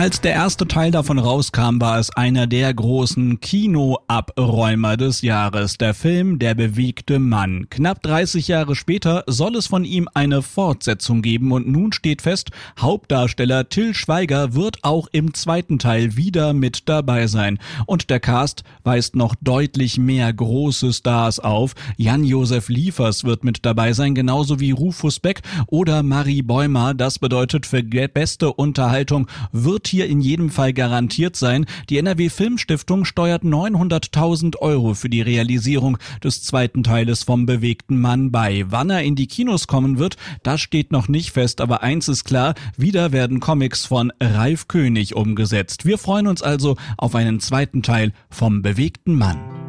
Als der erste Teil davon rauskam, war es einer der großen Kinoabräumer des Jahres, der Film Der bewegte Mann. Knapp 30 Jahre später soll es von ihm eine Fortsetzung geben und nun steht fest, Hauptdarsteller Til Schweiger wird auch im zweiten Teil wieder mit dabei sein. Und der Cast weist noch deutlich mehr große Stars auf. Jan-Josef Liefers wird mit dabei sein, genauso wie Rufus Beck oder Marie Bäumer. Das bedeutet, für beste Unterhaltung wird hier in jedem Fall garantiert sein. Die NRW Filmstiftung steuert 900.000 € für die Realisierung des zweiten Teiles vom bewegten Mann bei. Wann er in die Kinos kommen wird, das steht noch nicht fest, aber eins ist klar, wieder werden Comics von Ralf König umgesetzt. Wir freuen uns also auf einen zweiten Teil vom bewegten Mann.